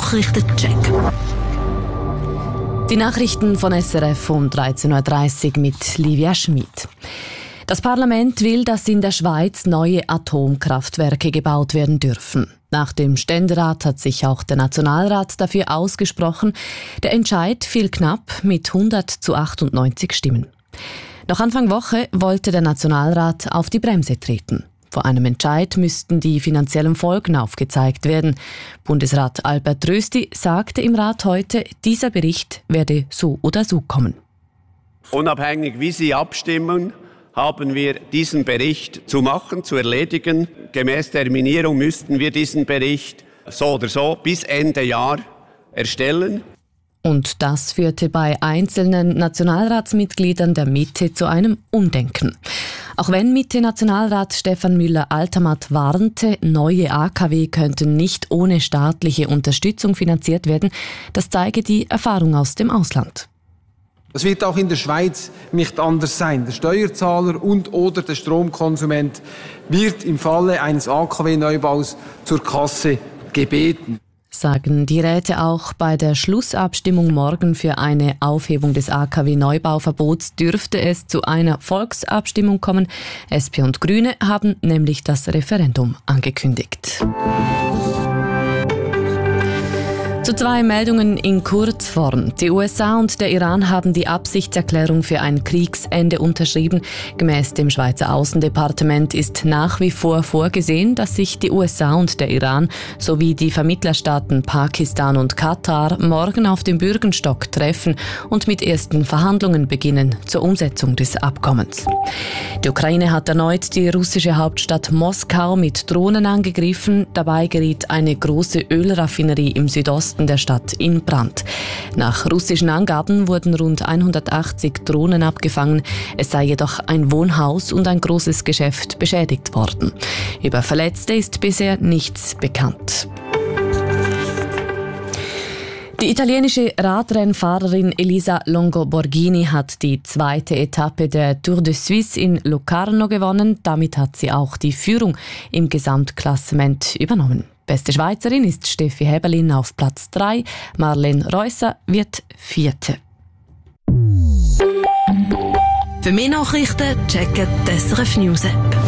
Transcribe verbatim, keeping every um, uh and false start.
Nachrichtencheck. Die Nachrichten von S R F um dreizehn Uhr dreißig mit Livia Schmid. Das Parlament will, dass in der Schweiz neue Atomkraftwerke gebaut werden dürfen. Nach dem Ständerat hat sich auch der Nationalrat dafür ausgesprochen. Der Entscheid fiel knapp mit hundert zu achtundneunzig Stimmen. Noch Anfang Woche wollte der Nationalrat auf die Bremse treten. Vor einem Entscheid müssten die finanziellen Folgen aufgezeigt werden. Bundesrat Albert Rösti sagte im Rat heute, dieser Bericht werde so oder so kommen. Unabhängig wie Sie abstimmen, haben wir diesen Bericht zu machen, zu erledigen. Gemäß Terminierung müssten wir diesen Bericht so oder so bis Ende Jahr erstellen. Und das führte bei einzelnen Nationalratsmitgliedern der Mitte zu einem Umdenken. Auch wenn Mitte-Nationalrat Stefan Müller-Altermatt warnte, neue A K W könnten nicht ohne staatliche Unterstützung finanziert werden, das zeige die Erfahrung aus dem Ausland. Das wird auch in der Schweiz nicht anders sein. Der Steuerzahler und oder der Stromkonsument wird im Falle eines A K W-Neubaus zur Kasse gebeten. Sagen die Räte auch. Bei der Schlussabstimmung morgen für eine Aufhebung des A K W-Neubauverbots dürfte es zu einer Volksabstimmung kommen. S P und Grüne haben nämlich das Referendum angekündigt. Zu zwei Meldungen in Kurzform. Die U S A und der Iran haben die Absichtserklärung für ein Kriegsende unterschrieben. Gemäß dem Schweizer Außendepartement ist nach wie vor vorgesehen, dass sich die U S A und der Iran sowie die Vermittlerstaaten Pakistan und Katar morgen auf dem Bürgenstock treffen und mit ersten Verhandlungen beginnen zur Umsetzung des Abkommens. Die Ukraine hat erneut die russische Hauptstadt Moskau mit Drohnen angegriffen. Dabei geriet eine große Ölraffinerie im Südosten der Stadt in Brand. Nach russischen Angaben wurden rund hundertachtzig Drohnen abgefangen. Es sei jedoch ein Wohnhaus und ein großes Geschäft beschädigt worden. Über Verletzte ist bisher nichts bekannt. Die italienische Radrennfahrerin Elisa Longo Borghini hat die zweite Etappe der Tour de Suisse in Locarno gewonnen. Damit hat sie auch die Führung im Gesamtklassement übernommen. Beste Schweizerin ist Steffi Häberlin auf Platz drei. Marlene Reusser wird Vierte. Für mehr Nachrichten checken die S R F News App.